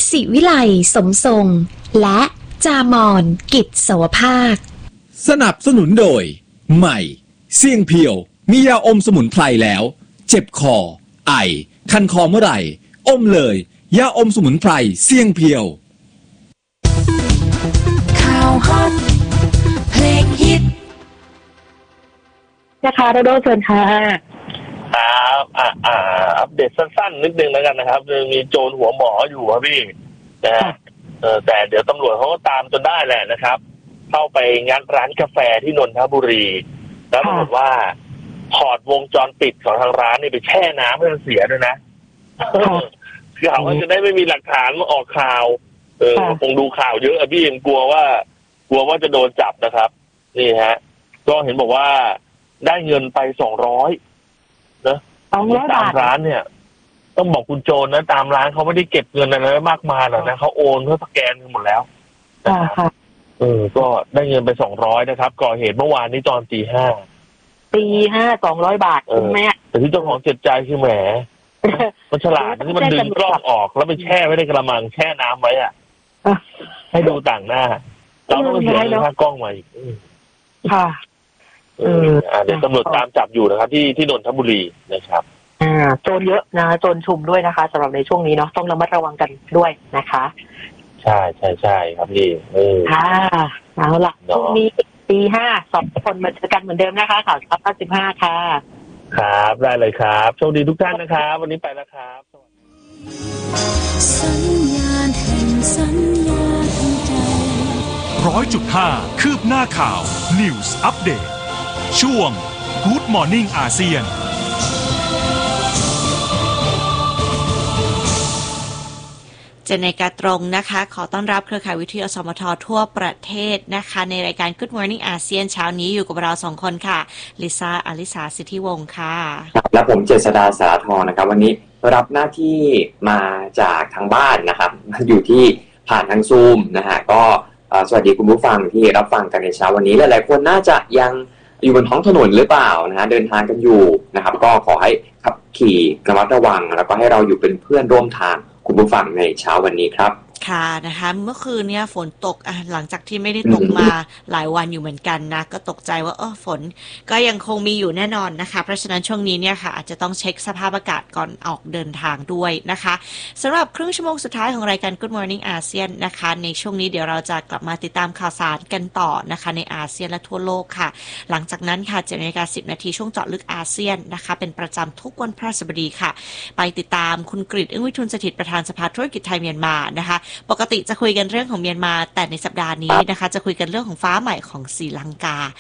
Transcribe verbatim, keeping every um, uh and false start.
ศิวิไลสมทรงและจามอนกิจโสภาคสนับสนุนโดยใหม่เสี่ยงเพียวมียาอมสมุนไพรแล้วเจ็บคอไอคันคอเมื่อไหร่อมเลยยาอมสมุนไพรเสี่ยงเพียวข่าวฮอตเพลงฮิตนะคะโดโดเชิญค่ะครับอ่าอ่าอัปเดตสั้นๆนิดนึงแล้วกันนะครับมีโจรหัวหมออยู่ครับพี่นะฮะเออแต่เดี๋ยวตำรวจเขาก็ตามจนได้แหละนะครับเข้าไปงัดร้านกาแฟที่นนทบุรีแล้วปรากฏว่าถอดวงจรปิดของทางร้านนี่ไปแช่น้ำให้มันเสียด้วยนะคือเขาก็จะได้ไม่มีหลักฐานมาออกข่าวเออคงดูข่าวเยอะอะพี่ยังกลัวว่ากลัวว่าจะโดนจับนะครับนี่ฮะก็เห็นบอกว่าได้เงินไปสองร้อยนะตามร้านเนี่ยต้องบอกคุณโจรนะตามร้านเขาไม่ได้เก็บเงินอะไรมากมายหรอกนะเขาโอนเขาสแกนหมดแล้วนะครับเออก็ได้เงินไปสองร้อยนะครับก่อเหตุเมื่อวานนี้ตอนตีห้าตีห้าสองร้อยบาทคุณแม่แต่ที่เจ้าของเจ็บใจคือแหมมันฉลาดที่มันดึงกล้องออกแล้วไปแช่ไว้ในกระมังแช่น้ำไว้อ่ะให้ดูต่างหน้าเราต้องเสียเงินค่ากล้องมาอีกค่ะเออเดี๋ยวตำรวจตามจับอยู่นะครับที่ที่นนทบุรีนะครับอ่าโจรเยอะนะโจรชุมด้วยนะคะสำหรับในช่วงนี้เนาะต้องระมัดระวังกันด้วยนะคะใช่ใช่ใช่ครับพี่เออค่ะเอาล่ะพรุ่งนี้ตีห้าสองคนมาเจอกันเหมือนเดิมนะคะข่าวเช้าเก้าสิบห้าค่ะครับได้เลยครับโชคดีทุกท่านนะครับวันนี้ไปแล้วครับสัญญาณแห่งสัญญาณใจร้อยจุดห้าคืบหน้าข่าว News Update ช่วง Good Morning อาเซียนเจนในกาตรงนะคะขอต้อนรับเครือข่ายวิทยุอสมททั่วประเทศนะคะในรายการ Good Morning อาเซียนเช้านี้อยู่กับเราสองคนค่ะลิซ่าอลิสาสิทธิวงศ์ค่ะและผมเจษฎาสาธรนะครับวันนี้รับหน้าที่มาจากทางบ้านนะครับอยู่ที่ผ่านทางซูมนะฮะก็สวัสดีคุณผู้ฟังที่รับฟังกันในเช้าวันนี้หลายๆคนน่าจะยังอยู่บนท้องถนนหรือเปล่านะฮะเดินทางกันอยู่นะครับก็ขอให้ขับขี่ระมัดระวังแล้วก็ให้เราอยู่เป็นเพื่อนร่วมทางคุณผู้ฟังในเช้าวันนี้ครับค่ะนะคะเมื่อคืนเนี่ยฝนตกอ่ะหลังจากที่ไม่ได้ตกมาหลายวันอยู่เหมือนกันนะก็ตกใจว่าเออฝนก็ยังคงมีอยู่แน่นอนนะคะเพราะฉะนั้นช่วงนี้เนี่ยค่ะอาจจะต้องเช็คสภาพอากาศก่อนออกเดินทางด้วยนะคะสำหรับครึ่งชั่วโมงสุดท้ายของรายการ Good Morning อาเซียนนะคะในช่วงนี้เดี๋ยวเราจะกลับมาติดตามข่าวสารกันต่อนะคะในอาเซียนและทั่วโลกค่ะหลังจากนั้นค่ะเจ็ดนาฬิกาสิบนาทีช่วงเจาะลึกอาเซียนนะคะเป็นประจำทุกวันพฤหัสบดีค่ะไปติดตามคุณกฤษอึ้งวิทูลสถิตประธานสภาธุรกิจไทยเมียนมานะคะปกติจะคุยกันเรื่องของเมียนมาแต่ในสัปดาห์นี้นะคะจะคุยกันเรื่องของฟ้าใหม่ของศรีลังกา